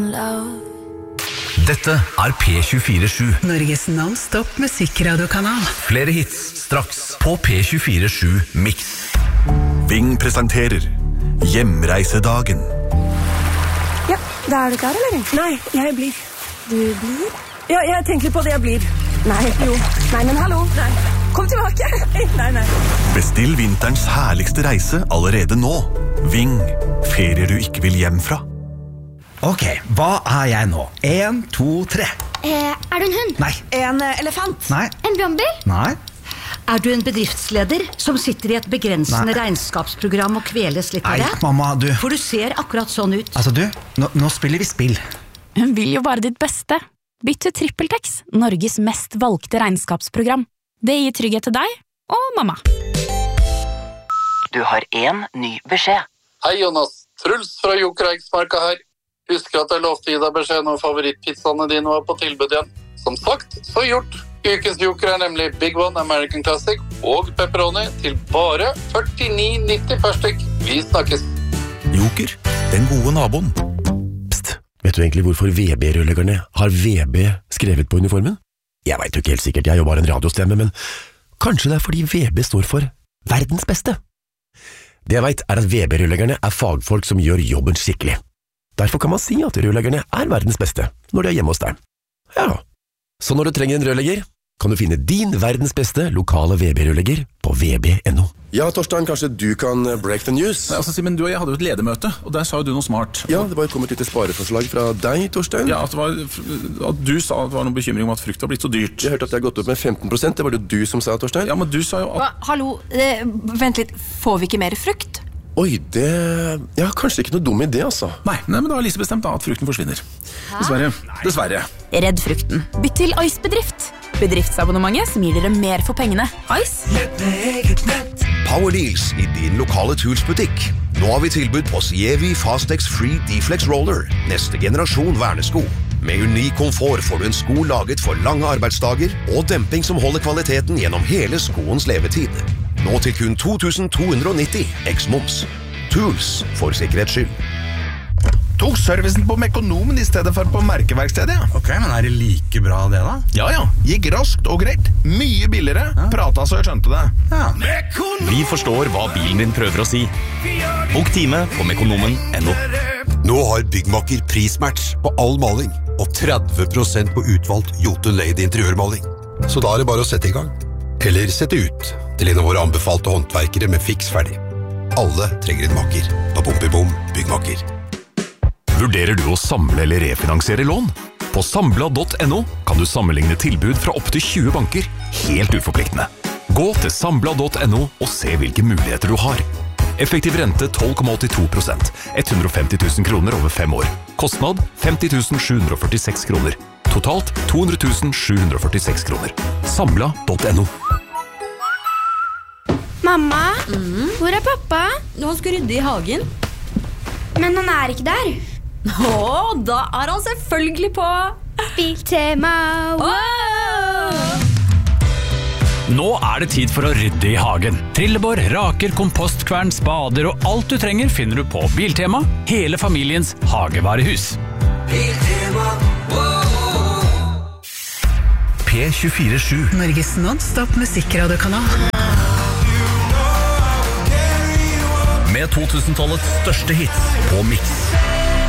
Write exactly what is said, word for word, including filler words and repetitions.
Dette er P tjuefire sju. Norges non-stop musikkradiokanal. Flere hits straks på P tjuefire sju Mix. Ving presenterer Hjemreisedagen. Ja, da er du klar, eller? Nei, jeg blir. Du blir? Ja, jeg tenker litt på det, jeg blir. Nei, jo. Nei, men hallo. Nei. Kom tilbake. Nei, nei. Bestill vinterens herligste reise allerede nå. Ving, ferier du ikke vil hjem fra. Ok, hva er jeg nå? En, to, tre. Eh, er du en hund? Nei. En uh, elefant? Nei. En blombil? Nei. Er du en bedriftsleder som sitter i et begrensende Nei. regnskapsprogram og kveles litt av Nei, det? mamma, du. For du ser akkurat sånn ut. Altså, du, nå, nå spiller vi spill. Hun vil jo bare ditt beste. Bytt til TrippelTex, Norges mest valgte regnskapsprogram. Det gir trygghet til deg og mamma. Du har en ny beskjed. Hei Jonas, Truls fra Joker Eiksmarka her. Husker at jeg lovte å gi deg beskjed når favorittpizzaene dine var på tilbud igjen. Som sagt, så gjort. Ukens Joker er nemlig Big One American Classic og pepperoni til bare førtini nitti per stykk. Vi snakkes. Joker, den gode naboen. Pst, vet du egentlig hvorfor V B-rørleggerne har V B skrevet på uniformen? Jeg vet jo ikke helt sikkert, jeg er jo bare en radiostemme, men kanskje det er fordi V B står for verdens beste. Det jeg vet er at V B-rørleggerne er fagfolk som gjør jobben skikkelig. Derfor kan man si at rørleggerne er verdens beste når de er hjemme hos deg. Ja, så når du trenger en rørlegger, kan du finne din verdens beste lokale V B-rørlegger på v b punktum no. Ja, Torstein, kanskje du kan break the news? Nei, altså, Simen, du og jeg hadde jo et ledermøte, og der sa jo du noe smart. Ja, det var kommet litt spareforslag fra deg, Torstein. Ja, at, det var, at du sa at det var noen bekymring om at frukt har blitt så dyrt. Jeg hørte at det har gått opp med femten prosent, det var det du som sa, Torstein. Ja, men du sa jo at... Hva? Hallo, eh, vent litt, får vi ikke mer frukt? Oi, det... Ja, kanskje ikke noe dum idé, altså. Nei, nei men da har Lise bestemt da at frukten forsvinner. Dessverre. Dessverre. Redd frukten. Bytt til Ice Bedrift. Bedriftsabonnementet som gir dere mer for pengene. Ice. Power Deals i din lokale Tools-butikk. Nå har vi tilbud på Sievi Fastex Free D-Flex Roller. Neste generasjon vernesko. Med unik komfort får du en sko laget for lange arbeidsdager og demping som holder kvaliteten gjennom hele skoens levetid. Nå til kun to tusen to hundre nitti, eks-moms. Tools, for sikkerhets skyld. Tok servicen på Mekonomen i stedet for på merkeverkstedet, ja. Ok, men er det like bra det da? Ja, ja. Gikk raskt og greit. Mye billigere. Ja. Prata så jeg skjønte det. Ja. Vi forstår hva bilen din prøver å si. Bok time på mekonomen punktum no. Nå har Byggmakker prismatch på all maling og tretti prosent på utvalgt Jotun Lady interiørmaling. Så da er det bare å sette i gang. Eller sette ut til en av våre anbefalte håndverkere med fiks ferdig. Alle trenger en makker. På Pompibom Byggmakker. Vurderer du å samle eller refinansiere lån? På sambla punktum no kan du sammenligne tilbud fra opp til tjue banker, helt uforpliktende. Gå til sambla punktum no og se hvilke muligheter du har. Effektiv rente tolv komma åttito prosent, hundre og femti tusen kroner over fem år. Kostnad femti tusen sju hundre og førtiseks kroner. Totalt to hundre tusen sju hundre og førtiseks kroner. sambla punktum no. Mamma, Mm. hvor er pappa? Nå skal rydde i hagen. Men han er ikke der. Å, da er han selvfølgelig på Biltema. wow! Nå er det tid for å rydde i hagen. Trillebår, raker, kompostkvern, spader og alt du trenger finner du på Biltema, hele familiens hagevarehus. Biltema, P tjuefire sju. Norges non-stop musikkradiokanal. Med to tusen-tallets største hits på Mix.